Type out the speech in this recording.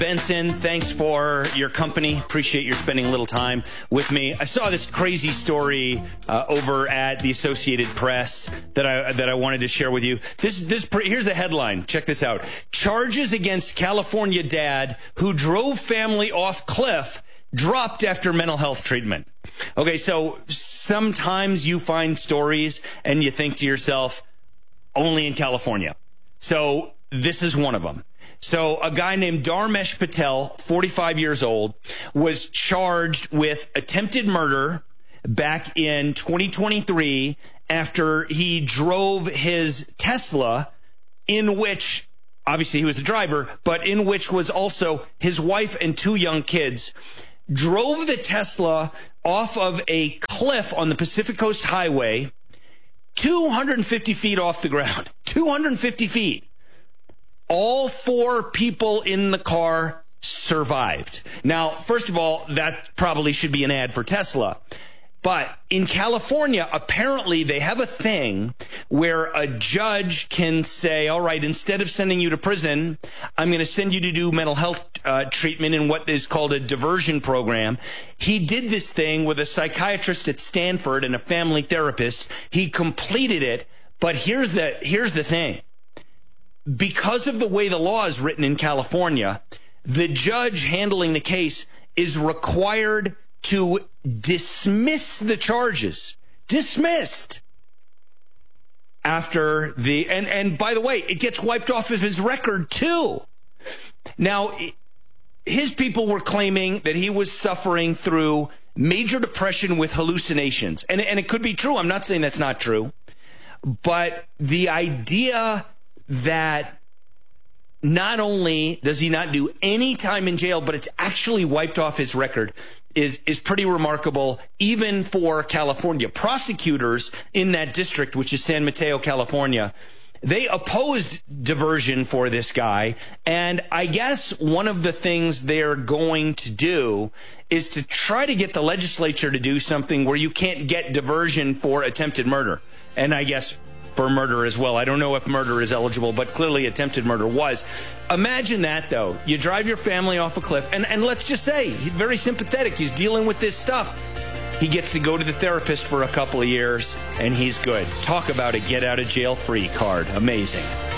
Benson, thanks for your company. Appreciate your spending a little time with me. I saw this crazy story over at the Associated Press that I wanted to share with you. Here's the headline. Check this out. Charges against California dad who drove family off cliff dropped after mental health treatment. Okay, so sometimes you find stories and you think to yourself, only in California. So this is one of them. So a guy named Dharmesh Patel, 45 years old, was charged with attempted murder back in 2023 after he drove his Tesla, in which, obviously he was the driver, but in which was also his wife and two young kids, drove the Tesla off of a cliff on the Pacific Coast Highway, 250 feet off the ground, 250 feet. All four people in the car survived. Now, first of all, that probably should be an ad for Tesla. But in California, apparently they have a thing where a judge can say, all right, instead of sending you to prison, I'm going to send you to do mental health treatment in what is called a diversion program. He did this thing with a psychiatrist at Stanford and a family therapist. He completed it. But here's the thing. Because of the way the law is written in California, the judge handling the case is required to dismiss the charges. Dismissed. After the, and by the way, it gets wiped off of his record too. Now, his people were claiming that he was suffering through major depression with hallucinations. And it could be true. I'm not saying that's not true. But the idea that not only does he not do any time in jail, but it's actually wiped off his record is pretty remarkable, even for California. Prosecutors in that district, which is San Mateo, California, they opposed diversion for this guy. And I guess one of the things they're going to do is to try to get the legislature to do something where you can't get diversion for attempted murder. And I guess for murder as well. I don't know if murder is eligible, but clearly attempted murder was. Imagine that, though. You drive your family off a cliff, and let's just say, he's very sympathetic. He's dealing with this stuff. He gets to go to the therapist for a couple of years, and he's good. Talk about a get-out-of-jail-free card. Amazing.